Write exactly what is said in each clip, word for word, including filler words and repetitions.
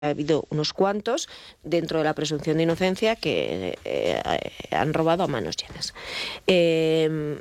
ha habido unos cuantos dentro de la presunción de inocencia que eh, han robado a manos llenas. Eh,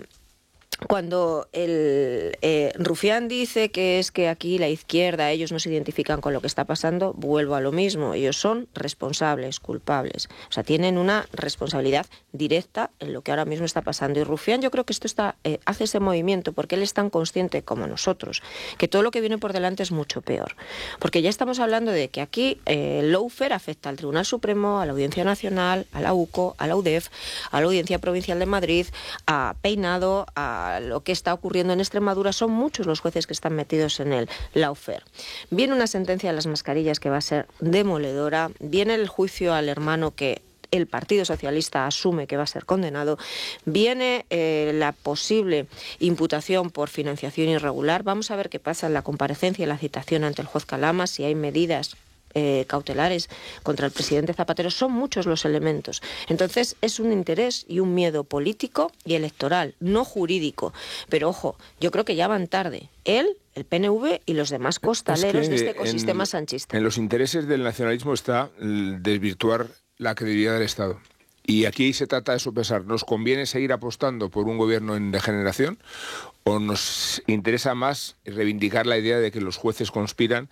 Cuando el eh, Rufián dice que es que aquí la izquierda, ellos no se identifican con lo que está pasando, vuelvo a lo mismo, ellos son responsables, culpables, o sea, tienen una responsabilidad directa en lo que ahora mismo está pasando. Y Rufián, yo creo que esto está eh, hace ese movimiento porque él es tan consciente como nosotros, que todo lo que viene por delante es mucho peor, porque ya estamos hablando de que aquí eh, el lawfare afecta al Tribunal Supremo, a la Audiencia Nacional, a la U C O, a la U D E F, a la Audiencia Provincial de Madrid, a Peinado, a lo que está ocurriendo en Extremadura. Son muchos los jueces que están metidos en el lawfare. Viene una sentencia de las mascarillas que va a ser demoledora, viene el juicio al hermano que el Partido Socialista asume que va a ser condenado, viene eh, la posible imputación por financiación irregular. Vamos a ver qué pasa en la comparecencia y la citación ante el juez Calama, si hay medidas Eh, cautelares contra el presidente Zapatero. Son muchos los elementos. Entonces es un interés y un miedo político y electoral, no jurídico. Pero ojo, yo creo que ya van tarde. Él, el P N V y los demás costaleros es que de este ecosistema en, sanchista. En los intereses del nacionalismo está desvirtuar la credibilidad del Estado. Y aquí se trata de sopesar, ¿nos conviene seguir apostando por un gobierno en degeneración o nos interesa más reivindicar la idea de que los jueces conspiran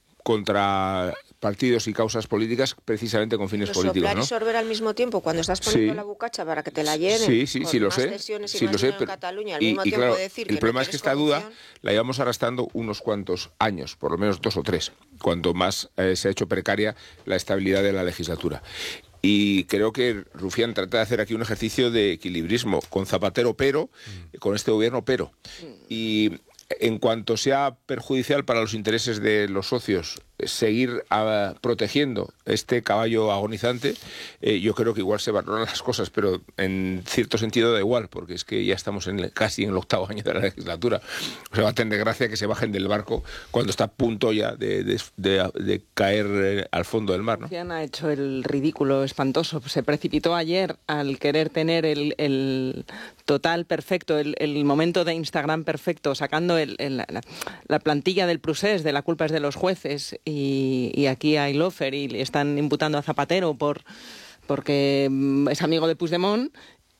contra partidos y causas políticas precisamente con fines Pero políticos, soplar ¿no? y sorber al mismo tiempo cuando estás poniendo sí. la bucacha para que te la llenen. Sí, sí, con sí lo más sé. cesiones y Sí más lo sé, dinero pero en Cataluña, al y, mismo y tiempo claro, decir el que problema no es que quieres esta corrupción. duda la llevamos arrastrando unos cuantos años, por lo menos dos o tres, cuanto más eh, se ha hecho precaria la estabilidad de la legislatura. Y creo que Rufián trata de hacer aquí un ejercicio de equilibrismo con Zapatero pero, mm. con este gobierno pero. Y en cuanto sea perjudicial para los intereses de los socios seguir uh, protegiendo este caballo agonizante, eh, yo creo que igual se valoran las cosas, pero en cierto sentido da igual, porque es que ya estamos en el, casi en el octavo año de la legislatura. O sea, va a tener gracia que se bajen del barco cuando está a punto ya de, de, de, de caer eh, al fondo del mar, ¿no? Rufián ha hecho el ridículo espantoso. Se precipitó ayer al querer tener el, el total perfecto, el, el momento de Instagram perfecto, sacando el, el, la, la plantilla del procés de la culpa es de los jueces. Y, y aquí hay lawfare y le están imputando a Zapatero por porque es amigo de Puigdemont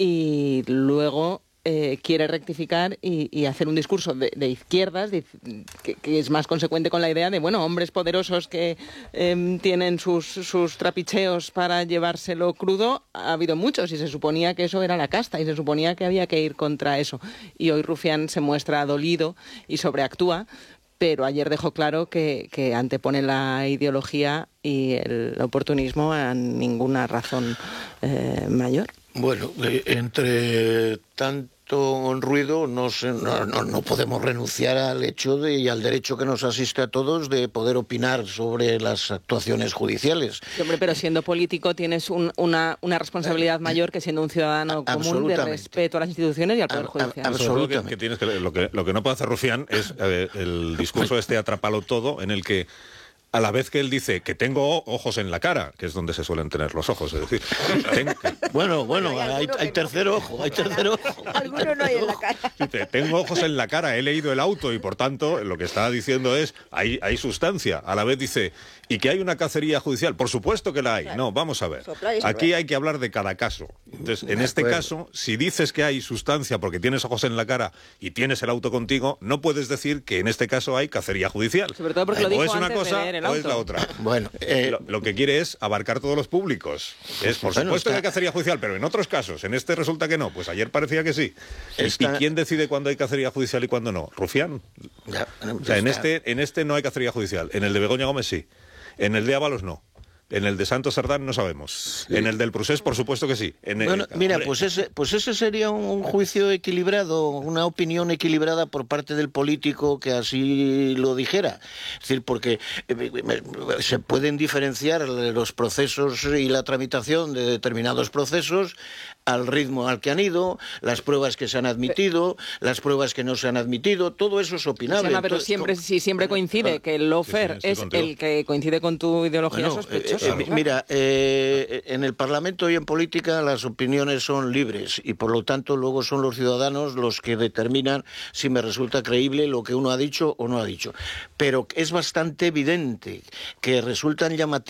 y luego eh, quiere rectificar y, y hacer un discurso de, de izquierdas de, que, que es más consecuente con la idea de, bueno, hombres poderosos que eh, tienen sus, sus trapicheos para llevárselo crudo. Ha habido muchos y se suponía que eso era la casta y se suponía que había que ir contra eso. Y hoy Rufián se muestra dolido y sobreactúa, pero ayer dejó claro que, que antepone la ideología y el oportunismo a ninguna razón eh, mayor. Bueno, eh, entre tanto ruido no, se, no, no, no podemos renunciar al hecho de, y al derecho que nos asiste a todos de poder opinar sobre las actuaciones judiciales. Sí, hombre, pero siendo político tienes un, una, una responsabilidad mayor que siendo un ciudadano común de respeto a las instituciones y al Poder Judicial. Absolutamente. Que, que tienes que, lo, que, lo que no puede hacer Rufián es eh, el discurso este atrapalo todo en el que a la vez que él dice que tengo ojos en la cara, que es donde se suelen tener los ojos, es decir... Tengo... Bueno, bueno, hay, hay tercer no. ojo, hay tercer ojo. Alguno no hay en la cara. Dice, tengo ojos en la cara, he leído el auto y por tanto lo que está diciendo es, hay, hay sustancia. A la vez dice, ¿y que hay una cacería judicial? Por supuesto que la hay. Claro. No, vamos a ver. Aquí hay que hablar de cada caso. Entonces, en este caso, si dices que hay sustancia porque tienes ojos en la cara y tienes el auto contigo, no puedes decir que en este caso hay cacería judicial. Sobre todo porque lo dijo o es una antes cosa de leer el o auto. es la otra. Bueno, eh... lo, lo que quiere es abarcar todos los públicos. Es por bueno, supuesto está... que hay cacería judicial, pero en otros casos, en este resulta que no. Pues ayer parecía que sí. Está... ¿Y quién decide cuándo hay cacería judicial y cuándo no? ¿Rufián? Ya, bueno, o sea, en está... este, en este no hay cacería judicial. En el de Begoña Gómez sí. En el de Ábalos no. En el de Santos Sardán no sabemos. Sí. En el del Prusés, por supuesto que sí. En el... Bueno, mira, pues ese, pues ese sería un juicio equilibrado, una opinión equilibrada por parte del político que así lo dijera. Es decir, porque se pueden diferenciar los procesos y la tramitación de determinados procesos al ritmo al que han ido, las pruebas que se han admitido, las pruebas que no se han admitido, todo eso es opinable. Pero Entonces, siempre, si siempre coincide que el lawfare sí, sí, es el que coincide con tu ideología, bueno, sospechosa. Eh, eh, claro. Mira, eh, en el Parlamento y en política las opiniones son libres y por lo tanto luego son los ciudadanos los que determinan si me resulta creíble lo que uno ha dicho o no ha dicho. Pero es bastante evidente que resultan llamativos